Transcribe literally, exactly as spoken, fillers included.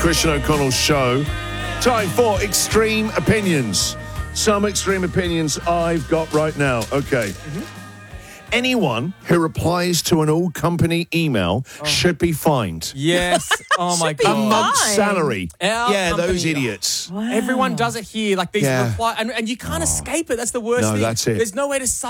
Christian O'Connell's show. Time for Extreme Opinions. Some extreme opinions I've got right now. Okay. Mm-hmm. Anyone who replies to an all-company email oh. should be fined. Yes. Oh, my A God. month's Fine. salary. Our yeah, company- those idiots. Wow. Everyone does it here. Like these Yeah. reply, and, and you can't escape it. That's the worst No, thing. that's it. There's no way to